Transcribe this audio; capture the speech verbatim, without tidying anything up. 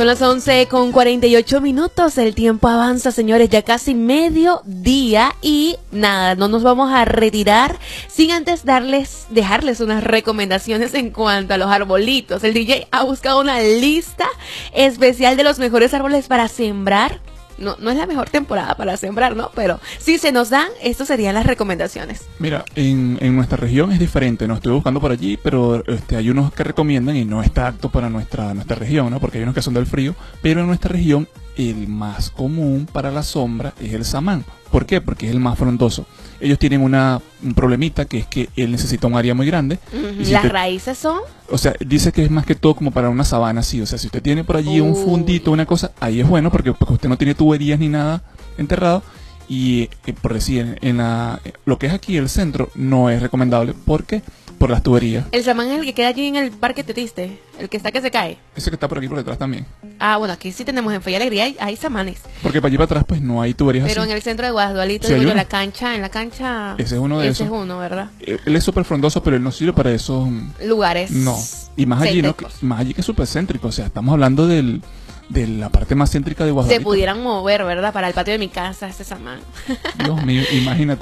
Son las once con cuarenta y ocho minutos, el tiempo avanza, señores, ya casi mediodía y nada, no nos vamos a retirar sin antes darles, dejarles unas recomendaciones en cuanto a los arbolitos. El D J ha buscado una lista especial de los mejores árboles para sembrar. No, no es la mejor temporada para sembrar, ¿no? Pero si se nos dan, estas serían las recomendaciones. Mira, en, en nuestra región es diferente, no estoy buscando por allí, pero este, hay unos que recomiendan y no está apto para nuestra, nuestra región, ¿no? Porque hay unos que son del frío, pero en nuestra región el más común para la sombra es el samán. ¿Por qué? Porque es el más frondoso. Ellos tienen una, un problemita que es que él necesita un área muy grande. Uh-huh. Y si ¿Las te, raíces son? O sea, dice que es más que todo como para una sabana, sí. O sea, si usted tiene por allí uh. un fundito, una cosa, ahí es bueno porque, porque usted no tiene tuberías ni nada enterrado. Y eh, por decir, en, en la, lo que es aquí el centro no es recomendable. ¿Por qué? Por las tuberías. El samán es el que queda allí en el parque Tetiste, el que está que se cae. Ese que está por aquí por detrás también. Ah, bueno, aquí sí tenemos en Fe y Alegría, hay, hay samanes. Porque para allí para atrás pues no hay tuberías. Pero así. En el centro de Guadalupe, Sí, digo yo, uno. la cancha, en la cancha. Ese es uno de ese esos. es uno, ¿verdad? Él es súper frondoso, pero él no sirve para esos lugares. No. Y más allí, ¿no? Más allí que es súper céntrico. O sea, estamos hablando del, de la parte más céntrica de Guadalupe. Se pudieran mover, ¿verdad? Para el patio de mi casa, ese samán. Dios mío, imagínate.